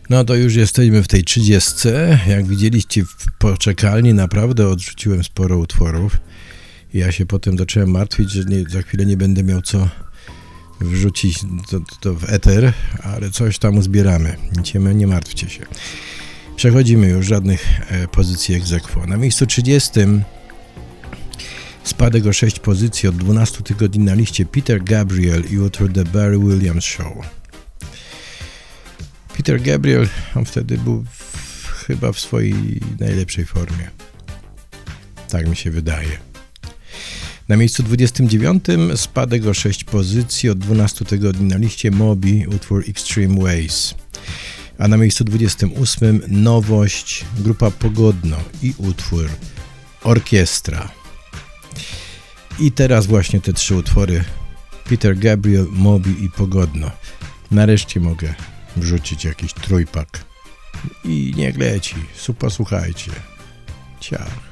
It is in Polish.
No to już jesteśmy w tej 30. Jak widzieliście w poczekalni, naprawdę odrzuciłem sporo utworów. Ja się potem zacząłem martwić, że za chwilę nie będę miał co wrzucić to w eter, ale coś tam uzbieramy. Nie martwcie się. Przechodzimy już, żadnych pozycji ex aequo. Na miejscu 30 spadek o 6 pozycji od 12 tygodni na liście Peter Gabriel i utwór The Barry Williams Show. Peter Gabriel, on wtedy był chyba w swojej najlepszej formie. Tak mi się wydaje. Na miejscu 29 spadek o 6 pozycji od 12 tygodni na liście Moby, utwór Extreme Ways. A na miejscu 28 nowość, grupa Pogodno i utwór Orkiestra. I teraz właśnie te trzy utwory Peter Gabriel, Moby i Pogodno. Nareszcie mogę wrzucić jakiś trójpak. I niech leci. Posłuchajcie. Ciao.